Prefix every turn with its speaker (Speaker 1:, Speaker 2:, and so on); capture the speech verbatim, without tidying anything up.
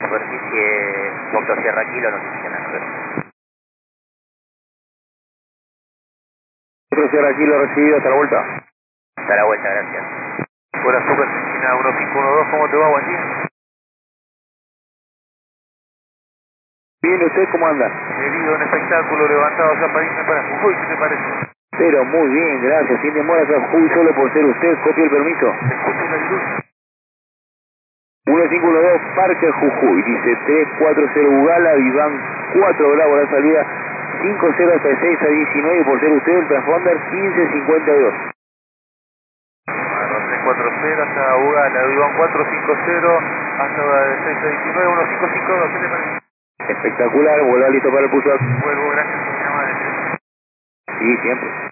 Speaker 1: superficie Doctor Sierra Kilo, notifican a ver.
Speaker 2: Doctor Sierra Kilo recibido, hasta la vuelta.
Speaker 1: Hasta la vuelta, gracias.
Speaker 3: Hola, Super Cristina uno cinco uno dos, ¿cómo te va? Buen día.
Speaker 2: Bien, ¿usted cómo anda?
Speaker 3: Herido en espectáculo, levantado ya para irme para Jujuy, ¿qué te parece?
Speaker 2: Pero muy bien, gracias. Sin demora, Jujuy, solo por ser usted, copie el permiso.
Speaker 3: Escucho la luz.
Speaker 2: uno cinco uno dos, Parque Jujuy, dice tres cuatro cero Ugala, Viván cuatro Bravo, la salida cinco cero hasta seis a diecinueve, por ser usted el transponder quince cincuenta y dos.
Speaker 3: Bueno, tres cuatro cero hasta Ugala, Iván cuatro cinco cero hasta seis a diecinueve, uno cinco cinco dos, ¿qué te parece?
Speaker 2: Espectacular, vuelva listo para el push-up.
Speaker 3: Vuelvo, gracias por llamar.
Speaker 2: Sí, siempre.